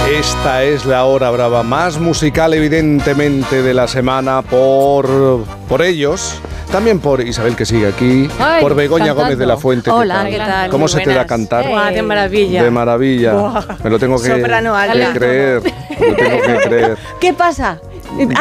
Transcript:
Esta es la hora brava más musical, evidentemente, de la semana por ellos. También por Isabel, que sigue aquí. Ay, por Begoña cantando. Gómez de la Fuente. Hola, ¿qué tal? ¿Cómo Muy se te da buenas. cantar? De maravilla. De maravilla. Buah. Me lo tengo que Soprano alta. creer. Me lo tengo que creer. ¿Qué pasa?